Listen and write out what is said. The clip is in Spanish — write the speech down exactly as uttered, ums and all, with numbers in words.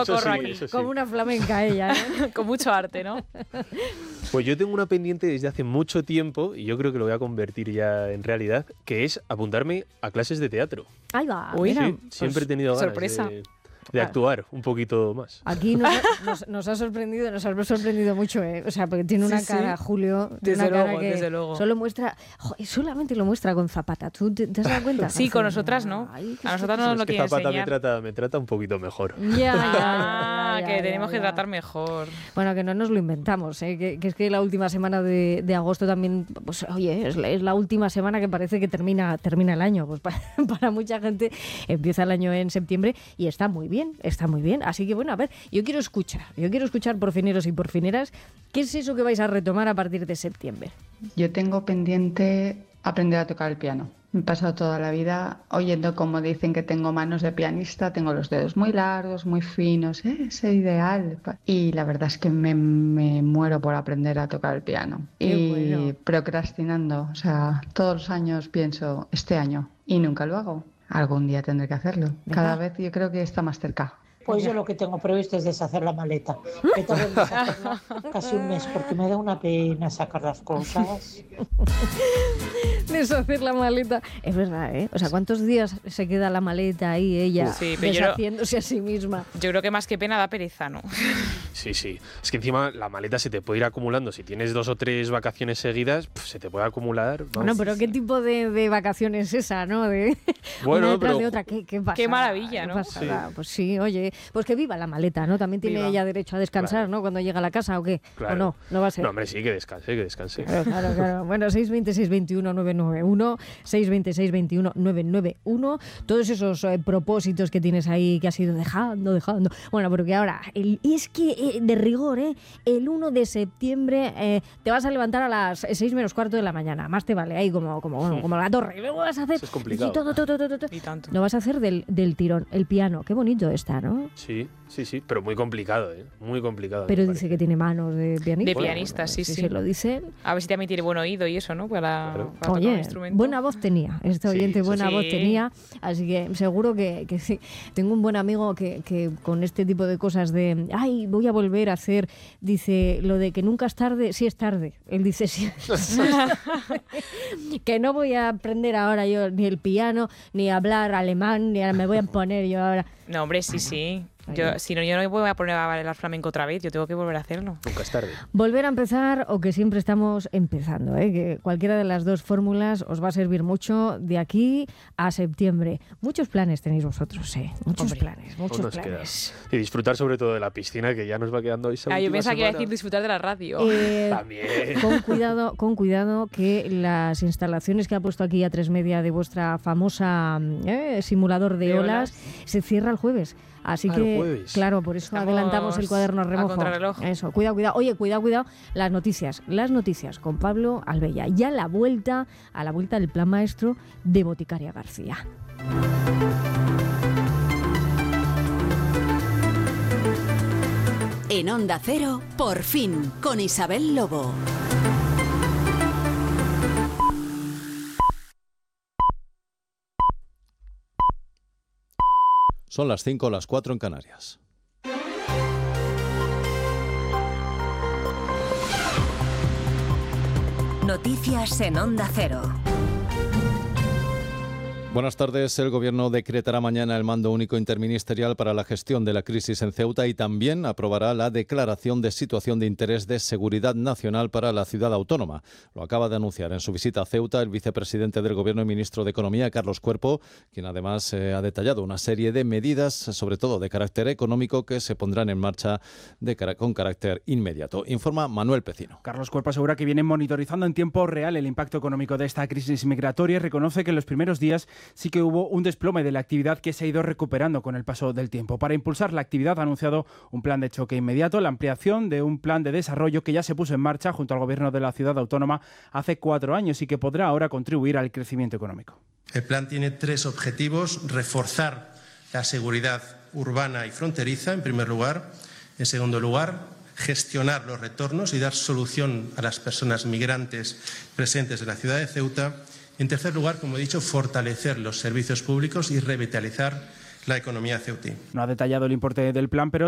luego Eso corro sí, aquí. eso sí. Como una flamenca ella, ¿eh? Con mucho arte, ¿no? Pues yo tengo una pendiente desde hace mucho tiempo, y yo creo que lo voy a convertir ya en realidad, que es apuntarme a clases de teatro. Ahí va. Uy, mira, Sí, siempre pues he tenido ganas sorpresa. de, de actuar un poquito más. Aquí nos ha, nos, nos ha sorprendido, nos ha sorprendido mucho, ¿eh? O sea, porque tiene una Sí, sí. cara, Julio, tiene Desde una cara luego, que desde luego. solo muestra, jo, solamente lo muestra con Zapata. ¿Tú te, te has dado cuenta? Sí, con Hace- nosotras no. Ay, qué A nosotras no nos Es lo que quiere Zapata me enseñar. trata, me trata un poquito mejor. Ya, ya, ya, Ah, ya, que ya, tenemos ya, que ya. tratar mejor. Bueno, que no nos lo inventamos, ¿eh? que, que es que la última semana de, de agosto también, pues oye, es la, es la última semana que parece que termina, termina el año. Pues para, para mucha gente empieza el año en septiembre y está muy bien, está muy bien. Así que bueno, a ver, yo quiero escuchar, yo quiero escuchar porfineros y porfineras, ¿qué es eso que vais a retomar a partir de septiembre? Yo tengo pendiente aprender a tocar el piano. Me he pasado toda la vida oyendo como dicen que tengo manos de pianista, tengo los dedos muy largos, muy finos, ¿eh? Ese ideal. Y la verdad es que me, me muero por aprender a tocar el piano. Qué y bueno. procrastinando, o sea, todos los años pienso este año y nunca lo hago. Algún día tendré que hacerlo. Cada Venga. vez yo creo que está más cerca. Pues yo lo que tengo previsto es deshacer la maleta. Que tengo que deshacerla casi un mes porque me da una pena sacar las cosas. Deshacer la maleta. Es verdad, ¿eh? O sea, ¿cuántos días se queda la maleta ahí ella Sí, pero yo no- deshaciéndose a sí misma? Yo creo que más que pena da pereza, ¿no? Sí, sí. Es que encima la maleta se te puede ir acumulando. Si tienes dos o tres vacaciones seguidas, pf, se te puede acumular. vamos. Bueno, pero ¿qué tipo de, de vacación es esa, no? De Bueno, una detrás pero- de otra. ¿Qué, qué pasada, Qué maravilla, ¿no? qué pasada. Pues sí, oye, pues que viva la maleta, ¿no? También tiene Viva. ella derecho a descansar, Claro. ¿no? Cuando llega a la casa, ¿o qué? Claro. ¿O no? No va a ser. No, hombre, sí, que descanse, que descanse. Claro, claro, claro. Bueno, seis veinte, seis veintiuno, nueve nueve uno, seis veinte, seis veintiuno, nueve nueve uno. Todos esos eh, propósitos que tienes ahí que has ido dejando, dejando. Bueno, porque ahora, el, es que eh, de rigor, ¿eh? El uno de septiembre eh, te vas a levantar a las seis menos cuarto de la mañana. Más te vale, ahí como, como, bueno, como la torre. Y luego vas a hacer... Eso es complicado. y todo, todo, todo, todo, todo. Y tanto. Lo vas a hacer del, del tirón. El piano, qué bonito está, ¿no? Sí, sí, sí, pero muy complicado, ¿eh? Muy complicado. Pero me dice parece. que tiene manos de pianista. De pianista, sí, si sí. se lo dicen. A ver si también tiene buen oído y eso, ¿no? Para, Claro. para tocar un Oye, instrumento. buena voz tenía, este Sí, oyente eso buena sí. voz tenía, así que seguro que, que sí. Tengo un buen amigo que, que con este tipo de cosas de, ay, voy a volver a hacer, dice, lo de que nunca es tarde, sí es tarde. Él dice, sí, sí es tarde. Que no voy a aprender ahora yo ni el piano, ni a hablar alemán, ni a, me voy a poner yo ahora. No, hombre, sí, sí. Ahí. Yo, si no, yo no me voy a poner a bailar flamenco otra vez. Yo tengo que volver a hacerlo. Nunca es tarde. Volver a empezar o que siempre estamos empezando, ¿eh? Que cualquiera de las dos fórmulas os va a servir mucho de aquí a septiembre. Muchos planes tenéis vosotros, ¿eh? Muchos Hombre, planes, muchos Aún nos queda. planes. Y disfrutar sobre todo de la piscina, que ya nos va quedando esa Ah, yo última pensaba que iba a semana. decir disfrutar de la radio. Eh, También. con cuidado, con cuidado que las instalaciones que ha puesto aquí a tres media de vuestra famosa eh, simulador de, De olas, olas. se cierra el jueves. Así Ah, el que, jueves. claro, por eso Estamos adelantamos el cuaderno a remojo. contrarreloj. Eso, cuidado, cuidado. Oye, cuidado, cuidado. Las noticias, las noticias con Pablo Albella. Ya la vuelta, a la vuelta del plan maestro de Boticaria García. En Onda Cero, por fin, con Isabel Lobo. Son las cinco, las cuatro en Canarias. Noticias en Onda Cero. Buenas tardes. El Gobierno decretará mañana el mando único interministerial para la gestión de la crisis en Ceuta y también aprobará la declaración de situación de interés de seguridad nacional para la ciudad autónoma. Lo acaba de anunciar en su visita a Ceuta el vicepresidente del Gobierno y ministro de Economía, Carlos Cuerpo, quien además eh, ha detallado una serie de medidas, sobre todo de carácter económico, que se pondrán en marcha de cara- con carácter inmediato. Informa Manuel Pecino. Carlos Cuerpo asegura que vienen monitorizando en tiempo real el impacto económico de esta crisis migratoria y reconoce que en los primeros días sí que hubo un desplome de la actividad que se ha ido recuperando con el paso del tiempo. Para impulsar la actividad ha anunciado un plan de choque inmediato, la ampliación de un plan de desarrollo que ya se puso en marcha junto al Gobierno de la ciudad autónoma hace cuatro años y que podrá ahora contribuir al crecimiento económico. El plan tiene tres objetivos: reforzar la seguridad urbana y fronteriza, en primer lugar. En segundo lugar, gestionar los retornos y dar solución a las personas migrantes presentes en la ciudad de Ceuta. En tercer lugar, como he dicho, fortalecer los servicios públicos y revitalizar la economía ceutí. No ha detallado el importe del plan, pero